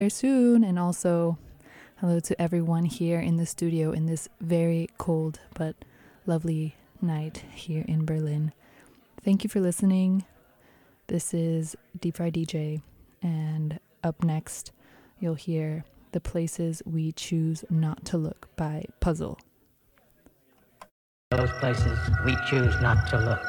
very soon. And also, hello to everyone here in the studio in this very cold but lovely night here in Berlin. Thank you for listening. This is Deep Fry DJ, and up next, you'll hear The Places We Choose Not to Look by Puzzle. Those places we choose not to look.